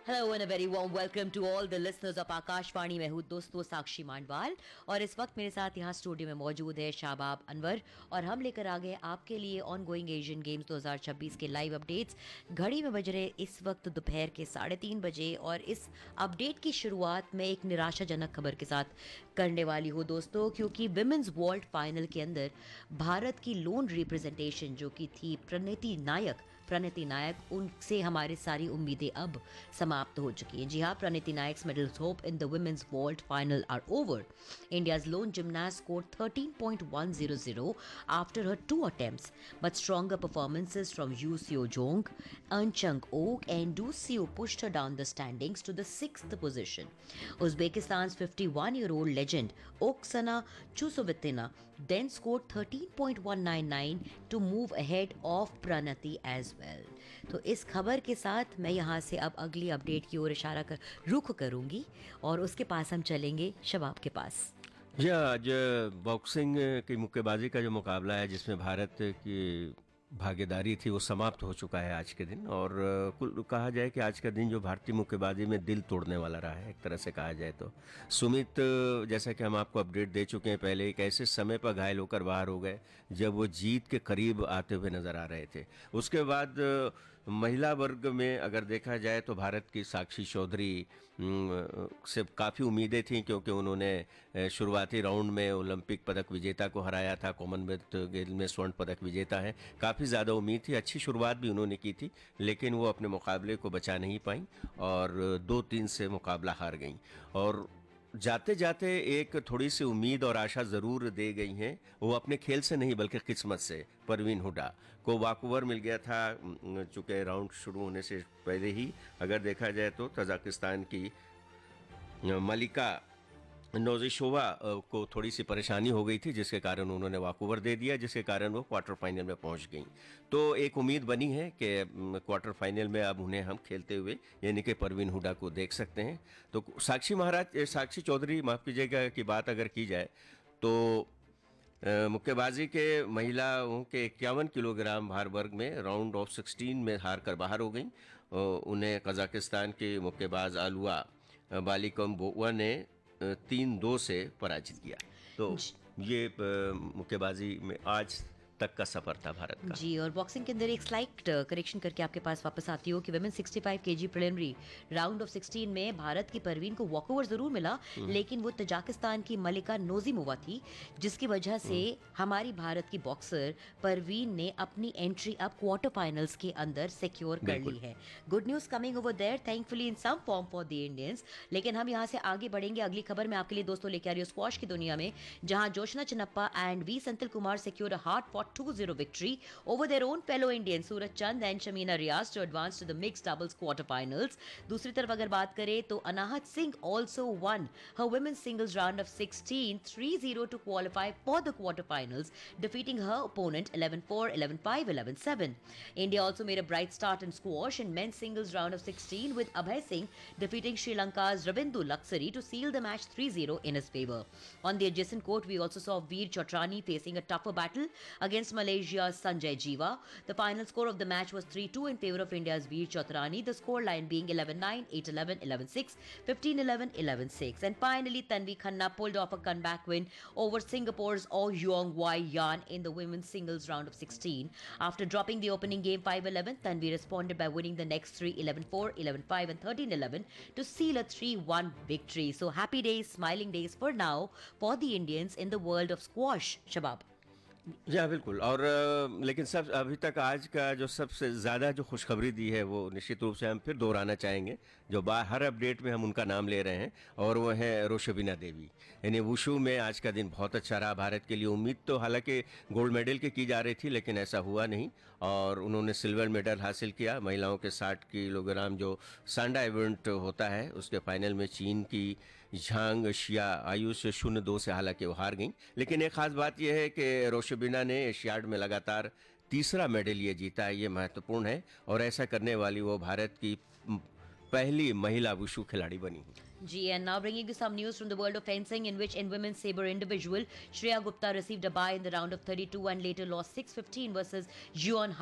Hello and a very warm welcome to all the listeners of Akashvani. मैं हूँ दोस्तों साक्षी मांडवाल और इस वक्त मेरे साथ यहाँ स्टूडियो में मौजूद है शाबाब अनवर और हम लेकर आ गए आपके लिए ऑन गोइंग एशियन गेम्स 2026 के लाइव अपडेट्स। घड़ी में बज रहे इस वक्त दोपहर के 3:30 बजे और इस अपडेट की शुरुआत में एक निराशाजनक खबर के साथ करने वाली हूँ दोस्तों, क्योंकि विमेंस वर्ल्ड फाइनल के अंदर भारत की लोन रिप्रेजेंटेशन जो कि थी प्रणति नायक, उनसे हमारी सारी उम्मीदें अब समाप्त हो चुकी हैं। जी हाँ, Pranati Nayaks medals hope in the women's world final are over. India's lone gymnast scored 13.100 after her two attempts, but stronger performances from Yu Seo Jong, Eun Chung Ok, and Du Seo pushed her down the standings to the 6th position. Uzbekistan's 51-year-old legend Oksana Chusovitina then scored 13.199 to move ahead of Pranati as well. तो इस खबर के साथ मैं यहाँ से अब अगली अपडेट की ओर इशारा कर रुख करूंगी और उसके पास हम चलेंगे शबाब के पास। जी आज बॉक्सिंग की मुक्केबाजी का जो मुकाबला है जिसमें भारत की भागीदारी थी वो समाप्त हो चुका है आज के दिन। और कुल कहा जाए कि आज का दिन जो भारतीय मुक्केबाजी में दिल तोड़ने वाला रहा है, एक तरह से कहा जाए तो सुमित, जैसा कि हम आपको अपडेट दे चुके हैं पहले, एक ऐसे समय पर घायल होकर बाहर हो गए जब वो जीत के करीब आते हुए नजर आ रहे थे। उसके बाद महिला वर्ग में अगर देखा जाए तो भारत की साक्षी चौधरी से काफ़ी उम्मीदें थीं, क्योंकि उन्होंने शुरुआती राउंड में ओलंपिक पदक विजेता को हराया था, कॉमनवेल्थ गेम्स में स्वर्ण पदक विजेता है। काफ़ी ज़्यादा उम्मीद थी, अच्छी शुरुआत भी उन्होंने की थी, लेकिन वो अपने मुकाबले को बचा नहीं पाई और 2-3 से मुकाबला हार गई। और जाते जाते एक थोड़ी सी उम्मीद और आशा ज़रूर दे गई हैं, वो अपने खेल से नहीं बल्कि किस्मत से। परवीन हुडा को वॉकओवर मिल गया था चूँकि राउंड शुरू होने से पहले ही। अगर देखा जाए तो तजाकिस्तान की मलिका नोजिशोवा को थोड़ी सी परेशानी हो गई थी, जिसके कारण उन्होंने वॉकओवर दे दिया, जिसके कारण वो क्वार्टर फाइनल में पहुंच गई। तो एक उम्मीद बनी है कि क्वार्टर फाइनल में अब उन्हें हम खेलते हुए यानी कि परवीन हुडा को देख सकते हैं। तो साक्षी चौधरी माफ़ कीजिएगा की बात अगर की जाए तो मुक्केबाजी के महिलाओं के 51 किलोग्राम भार वर्ग में राउंड ऑफ 16 में हार कर बाहर हो गई। उन्हें कजाकिस्तान के मुक्केबाज आलुआ बालिकम बोवा ने 3-2 से पराजित किया। तो ये मुक्केबाजी में आज तक का सफर था भारत का। जी, और बॉक्सिंग के अंदर एक स्लाइट करेक्शन करके आपके पास वापस आती हो कि women 65 KG preliminary round of 16 में भारत की परवीन को वॉकओवर जरूर मिला, लेकिन वो तजाकिस्तान की मलिका नोजिमोवा थी, जिसकी वजह से हमारी भारत की बॉक्सर परवीन ने अपनी एंट्री अब क्वार्टर फाइनल्स के अंदर सिक्योर कर ली है। Good news coming over there thankfully in some form for the Indians. लेकिन हम यहाँ से आगे बढ़ेंगे। अगली खबर मैं आपके लिए दोस्तों लेके आ रही हूँ स्क्वॉश की दुनिया में, जहां Joshna Chinnappa and we संतिल Kumar secured a hard fought 2-0 victory over their own fellow Indians Suraj Chand and Shamina Riaz to advance to the mixed doubles quarterfinals. दूसरी तरफ अगर बात करें तो अनाहत Singh also won her women's singles round of 16 3-0 to qualify for the quarterfinals, defeating her opponent 11-4, 11-5, 11-7. India also made a bright start in squash in men's singles round of 16 with Abhay Singh defeating Sri Lanka's Ravindu Laksari to seal the match 3-0 in his favor. On the adjacent court, we also saw Veer Chotrani facing a tougher battle against Malaysia's Sanjay Jiva. The final score of the match was 3-2 in favor of India's Veer Chotrani, the scoreline being 11-9, 8-11, 11-6, 15-11, 11-6. And finally, Tanvi Khanna pulled off a comeback win over Singapore's Oh Yeong Wai Yan in the women's singles round of 16. After dropping the opening game 5-11, Tanvi responded by winning the next three 11-4, 11-5 and 13-11 to seal a 3-1 victory. So happy days, smiling days for now for the Indians in the world of squash. Shabab. जी हाँ बिल्कुल। और लेकिन सब अभी तक आज का जो सबसे ज़्यादा जो खुशखबरी दी है वो निश्चित रूप से हम फिर दोहराना चाहेंगे, जो हर अपडेट में हम उनका नाम ले रहे हैं, और वो है रोशबिना देवी। यानी वुशु में आज का दिन बहुत अच्छा रहा भारत के लिए। उम्मीद तो हालांकि गोल्ड मेडल की जा रही थी, लेकिन ऐसा हुआ नहीं और उन्होंने सिल्वर मेडल हासिल किया। महिलाओं के 60 किलोग्राम जो सांडा इवेंट होता है उसके फाइनल में चीन की झांग शिया आयुष 0-2 से हालांकि वो हार गई। लेकिन एक खास बात यह है कि रोशबिना ने एशियाड में लगातार तीसरा मेडल ये जीता है, ये महत्वपूर्ण है, और ऐसा करने वाली वो भारत की पहली महिला वुशु खिलाड़ी बनी। G, and now bringing you some news from the world of fencing, in which in women's sabre individual, Shreya Gupta received a bye in the round of 32 and later lost 6-15 versus Juan